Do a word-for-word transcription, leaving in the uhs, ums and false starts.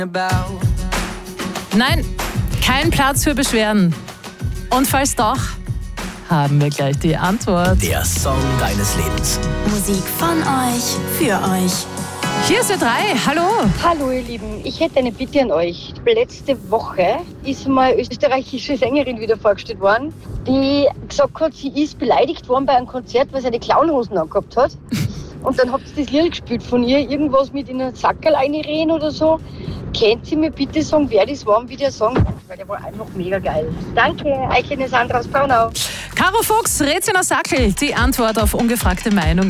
Nein, kein Platz für Beschwerden. Und falls doch, haben wir gleich die Antwort. Der Song deines Lebens. Musik von euch, für euch. Hier ist der drei. Hallo. Hallo ihr Lieben, ich hätte eine Bitte an euch. Letzte Woche ist mal eine österreichische Sängerin wieder vorgestellt worden, die gesagt hat, sie ist beleidigt worden bei einem Konzert, weil sie eine Clownhosen angehabt hat. Und dann habt ihr das Lied gespielt von ihr, irgendwas mit in einen Sackerl reinreden oder so. Könnt ihr mir bitte sagen, wer das war und wie der Song war? Weil der war einfach mega geil. Danke, Eichene Sandra aus Braunau. Caro Fuchs, Rätselner Sackel, die Antwort auf ungefragte Meinung.